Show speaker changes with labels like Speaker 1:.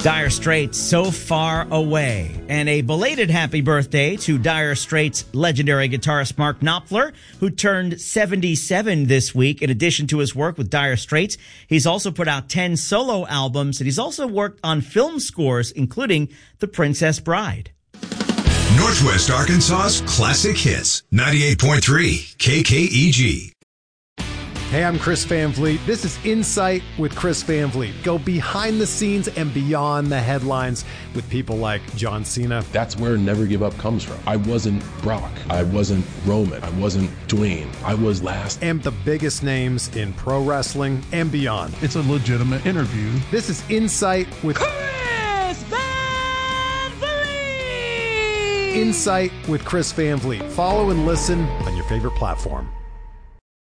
Speaker 1: Dire Straits, So Far Away. And a belated happy birthday to Dire Straits legendary guitarist Mark Knopfler, who turned 77 this week. In addition to his work with Dire Straits, he's also put out 10 solo albums, and he's also worked on film scores, including The Princess Bride.
Speaker 2: Northwest Arkansas's classic hits, 98.3 KKEG.
Speaker 3: Hey, I'm Chris Van Vliet. This is Insight with Chris Van Vliet. Go behind the scenes and beyond the headlines with people like John Cena.
Speaker 4: That's where Never Give Up comes from. I wasn't Brock. I wasn't Roman. I wasn't Dwayne. I was last.
Speaker 3: And the biggest names in pro wrestling and beyond.
Speaker 5: It's a legitimate interview.
Speaker 3: This is Insight with
Speaker 6: Chris Van Vliet.
Speaker 3: Insight with Chris Van Vliet. Follow and listen on your favorite platform.